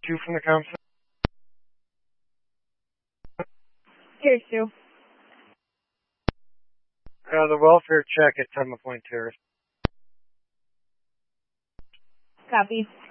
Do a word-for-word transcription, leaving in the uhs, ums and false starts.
Two from the council. Here, Sue. Uh, the welfare check at Tema Point Terrace. Copy.